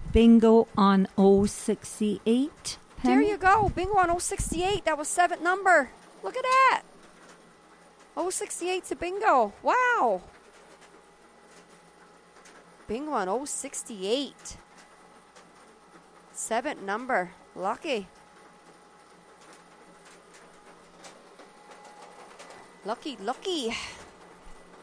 bingo on 068. Penny? There you go. Bingo on 068. That was 7th number. Look at that. 068's a bingo. Wow. Bingo on 068. 7th number. Lucky. Lucky.